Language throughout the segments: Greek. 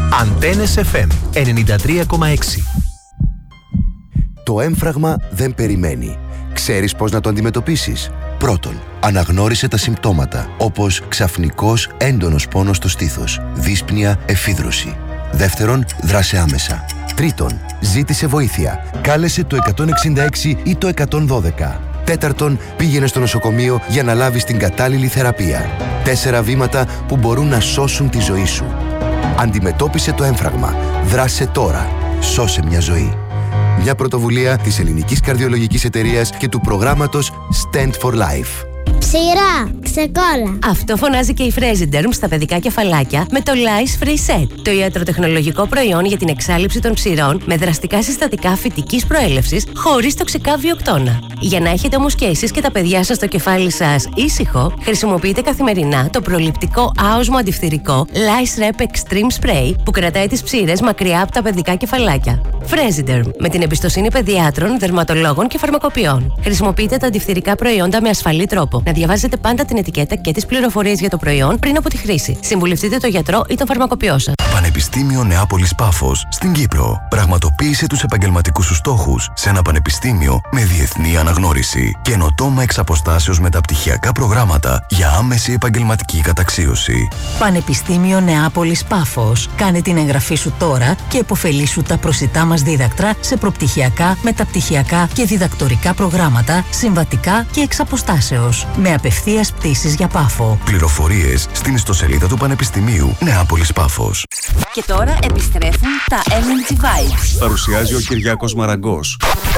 Αντένες FM 93,6. Το έμφραγμα δεν περιμένει. Ξέρεις πώς να το αντιμετωπίσεις? Πρώτον, αναγνώρισε τα συμπτώματα, όπως ξαφνικός έντονος πόνος στο στήθος, δύσπνοια, εφίδρωση. Δεύτερον, δράσε άμεσα. Τρίτον, ζήτησε βοήθεια. Κάλεσε το 166 ή το 112. Τέταρτον, πήγαινε στο νοσοκομείο για να λάβεις την κατάλληλη θεραπεία. 4 βήματα που μπορούν να σώσουν τη ζωή σου. Αντιμετώπισε το έμφραγμα. Δράσε τώρα. Σώσε μια ζωή. Μια πρωτοβουλία της Ελληνικής Καρδιολογικής Εταιρείας και του προγράμματος Stand for Life. Ψηρά, ξεκόλα. Αυτό φωνάζει και η Fresiderm στα παιδικά κεφαλάκια με το Lice Free Set, το ιατροτεχνολογικό προϊόν για την εξάλειψη των ψηρών με δραστικά συστατικά φυτικής προέλευσης χωρίς τοξικά βιοκτώνα. Για να έχετε όμως και εσείς και τα παιδιά σας το κεφάλι σας ήσυχο, χρησιμοποιείτε καθημερινά το προληπτικό άοσμο αντιφθυρικό Lice Rep Extreme Spray που κρατάει τις ψήρες μακριά από τα παιδικά κεφαλάκια. Fresiderm, με την εμπιστοσύνη παιδιάτρων, δερματολόγων και φαρμακοποιών. Χρησιμοποιείτε τα αντιφθυρικά προϊόντα με ασφαλή τρόπο. Να διαβάζετε πάντα την ετικέτα και τις πληροφορίες για το προϊόν πριν από τη χρήση. Συμβουλευτείτε τον γιατρό ή τον φαρμακοποιό σας. Πανεπιστήμιο Νεάπολης Πάφος στην Κύπρο. Πραγματοποίησε τους επαγγελματικούς σου στόχους σε ένα πανεπιστήμιο με διεθνή αναγνώριση. Καινοτόμα εξ αποστάσεως μεταπτυχιακά προγράμματα για άμεση επαγγελματική καταξίωση. Πανεπιστήμιο Νεάπολης Πάφος. Κάνε την εγγραφή σου τώρα και επωφελήσου τα προσιτά μας δίδακτρα σε προπτυχιακά, μεταπτυχιακά και διδακτορικά προγράμματα, συμβατικά και εξ αποστάσεως. Με απευθείας πτήσεις για Πάφο. Πληροφορίες στην ιστοσελίδα του Πανεπιστημίου Νεάπολης Πάφος. Και τώρα επιστρέφουν τα Energy Vibes. Παρουσιάζει ο Κυριάκος Μαραγκός.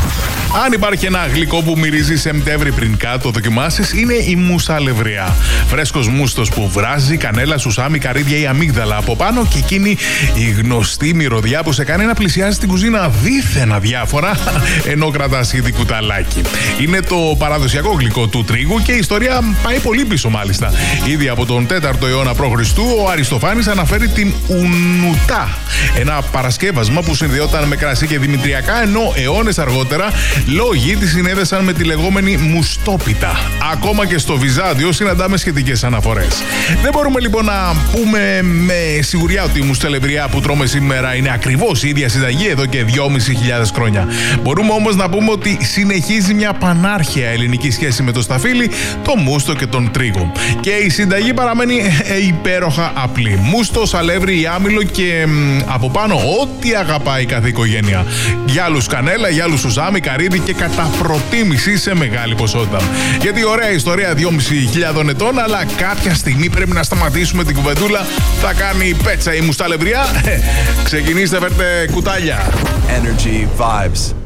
Αν υπάρχει ένα γλυκό που μυρίζει Σεπτέμβρη πριν κάτω δοκιμάσεις, είναι η μουσαλευριά. Φρέσκος μούστος που βράζει, κανέλα, σουσάμι, καρύδια ή αμύγδαλα από πάνω και εκείνη η γνωστή μυρωδιά που σε κάνει να πλησιάζει την κουζίνα δίθεν αδιάφορα ενώ κρατάς ήδη κουταλάκι. Είναι το παραδοσιακό γλυκό του τρίγου και η ιστορία πάει πολύ πίσω μάλιστα. Ήδη από τον 4ο αιώνα π.Χ. ο Αριστοφάνης αναφέρει την ουνούτα, ένα παρασκεύασμα που συνδυόταν με κρασί και δημητριακά, ενώ αιώνες αργότερα λόγοι τη συνέδεσαν με τη λεγόμενη μουστόπιτα. Ακόμα και στο Βυζάντιο συναντάμε σχετικές αναφορές. Δεν μπορούμε λοιπόν να πούμε με σιγουριά ότι η μουσταλευριά που τρώμε σήμερα είναι ακριβώς η ίδια συνταγή εδώ και 2.500 χρόνια. Μπορούμε όμως να πούμε ότι συνεχίζει μια πανάρχαια ελληνική σχέση με το σταφύλι, το μούστο και τον τρίγο. Και η συνταγή παραμένει υπέροχα απλή. Μούστο, αλεύρι, άμυλο και από πάνω ό,τι αγαπάει κάθε οικογένεια. Για άλλους κανέλα, για άλλους σουζάμι, καρύδι και κατά προτίμηση σε μεγάλη ποσότητα. Γιατί ωραία ιστορία 2.500 ετών, αλλά κάποια στιγμή πρέπει να σταματήσουμε την κουβεντούλα. Θα κάνει πέτσα η μουσταλευριά. Ξεκινήστε, φέρτε κουτάλια. Energy Vibes.